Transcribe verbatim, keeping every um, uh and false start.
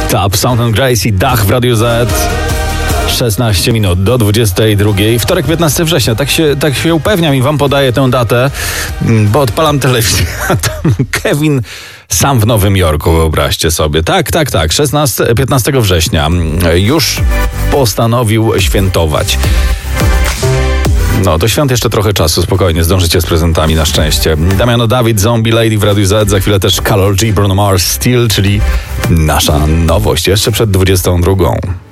Tap, Sound and Grace i Dach w Radiu Z. szesnaście minut do dwudziestej drugiej. Wtorek, piętnastego września. Tak się, tak się upewniam i wam podaję tę datę, bo odpalam telewizję. Tam Kevin sam w Nowym Jorku, wyobraźcie sobie. Tak, tak, tak. szesnastego, piętnastego września już postanowił świętować. No, do świąt jeszcze trochę czasu, spokojnie, zdążycie z prezentami na szczęście. Damiano David, Zombie Lady w Radiu Z, za chwilę też Karol G, Bruno Mars, Steel, czyli nasza nowość jeszcze przed dwudziestą drugą.